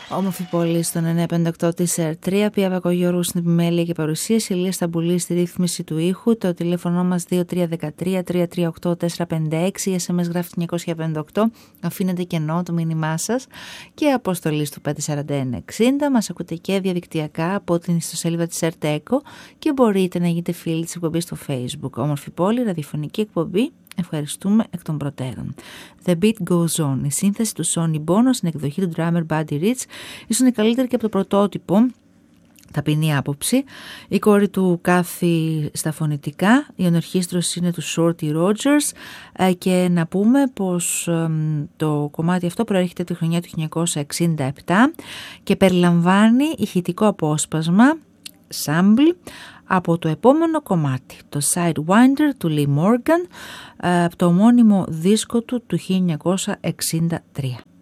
Όμορφη πόλη στον 958 της ΕΡΤ3. Πία Βακογιώργου στην επιμέλεια και παρουσίαση. Ηλία Σταμπουλή στη ρύθμιση του ήχου. Το τηλέφωνο μας 2313-338-456. SMS γράφει 958. Αφήνετε κενό το μήνυμά σας και αποστολή του 54160. Μας ακούτε και διαδικτυακά από την ιστοσελίδα της ΕΡΤ-ΕΚΟ και μπορείτε να γίνετε φίλοι της εκπομπής στο Facebook. Όμορφη πόλη, ραδιοφωνική εκπομπή. Ευχαριστούμε εκ των προτέρων. The Beat Goes On. Η σύνθεση του Sonny Bono στην εκδοχή του drummer Buddy Rich ίσως είναι καλύτερη και από το πρωτότυπο. Ταπεινή άποψη. Η κόρη του κάθει στα φωνητικά. Η ονορχήστρωση είναι του Shorty Rogers. Και να πούμε πως το κομμάτι αυτό προέρχεται από τη χρονιά του 1967 και περιλαμβάνει ηχητικό απόσπασμα sample από το επόμενο κομμάτι, το Sidewinder του Lee Morgan, από το ομώνυμο δίσκο του 1963.